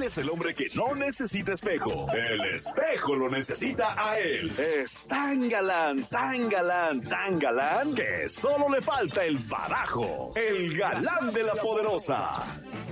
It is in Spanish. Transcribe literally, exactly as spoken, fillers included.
es el hombre que no necesita espejo. El espejo lo necesita a él. Es tan galán, tan galán, tan galán que solo le falta el barajo. El galán de la poderosa.